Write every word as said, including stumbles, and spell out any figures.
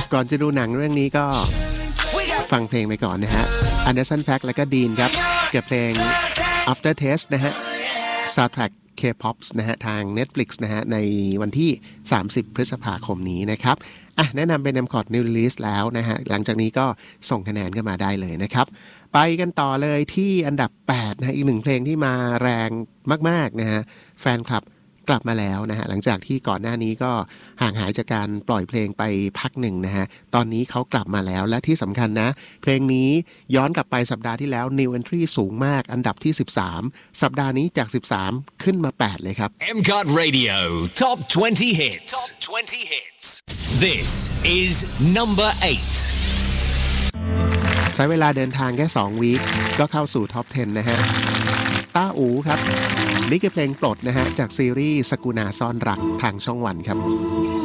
ก่อนจะดูหนังเรื่องนี้ก็ฟังเพลงไปก่อนนะฮะ Anderson .Paak และก็ดีนครับกับเพลง After Taste นะฮะ Soundtrack K-pop นะฮะทาง Netflix นะฮะในวันที่สามสิบพฤษภาคมนี้นะครับอ่ะแนะนำเป็น M-Cot New Release แล้วนะฮะหลังจากนี้ก็ส่งคะแนนกันมาได้เลยนะครับไปกันต่อเลยที่อันดับแปดนะอีกหนึ่งเพลงที่มาแรงมากๆนะฮะแฟนคลับกลับมาแล้วนะฮะหลังจากที่ก่อนหน้านี้ก็ห่างหายจากการปล่อยเพลงไปพักหนึ่งนะฮะตอนนี้เขากลับมาแล้วและที่สำคัญนะเพลงนี้ย้อนกลับไปสัปดาห์ที่แล้ว New Entry สูงมากอันดับที่สิบสามสัปดาห์นี้จากสิบสามขึ้นมาแปดเลยครับ M-Cot Radio Top twenty Hits Top twenty Hits This is number eight ใช้เวลาเดินทางแค่สองวีคก็เข้าสู่ท็อปสิบนะฮะต้าอู๋ครับนี่คือเพลงปลดนะฮะจากซีรีส์สกุณาซ่อนรักทางช่องวันครับ